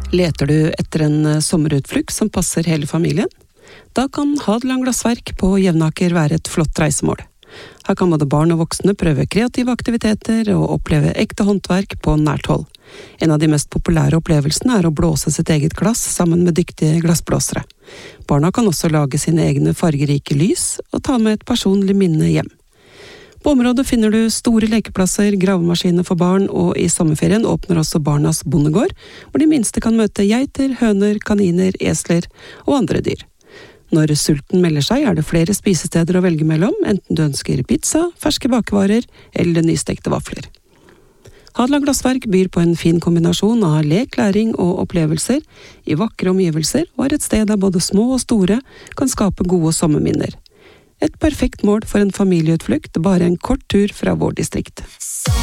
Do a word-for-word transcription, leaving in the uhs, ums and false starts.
Leter du etter en sommerutflukt som passer hele familien? Da kan Hadeland Glassverk på Jevnaker være et flott reisemål. Her kan både barn og voksne prøve kreative aktiviteter og oppleve ekte håndverk på nært hold. En av de mest populære opplevelsene er å blåse sitt eget glass sammen med dyktige glassblåsere. Barna kan også lage sine egne fargerike lys og ta med et personlig minne hjem. På området finner du store lekeplasser, gravemaskiner for barn, og i sommerferien åpner også Barnas Bondegård, hvor de minste kan møte geiter, høner, kaniner, esler og andre dyr. Når sulten melder seg, er det flere spisesteder å velge mellom, enten du ønsker pizza, ferske bakevarer eller nystekte vafler. Hadeland Glassverk byr på en fin kombinasjon av lek, læring og opplevelser i vakre omgivelser, og er et sted der både små og store kan skape gode sommerminner. Et perfekt mål for en familieutflukt, bare en kort tur fra vår distrikt.